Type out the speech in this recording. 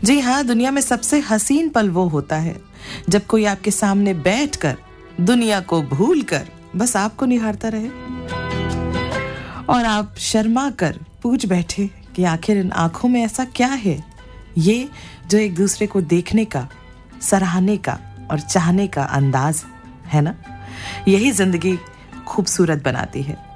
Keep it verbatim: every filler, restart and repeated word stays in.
जी हाँ, दुनिया में सबसे हसीन पल वो होता है जब कोई आपके सामने बैठकर दुनिया को भूलकर बस आपको निहारता रहे और आप शर्मा कर पूछ बैठे कि आखिर इन आंखों में ऐसा क्या है, ये जो एक दूसरे को देखने का, सराहने का और चाहने का अंदाज है ना, यही जिंदगी खूबसूरत बनाती है।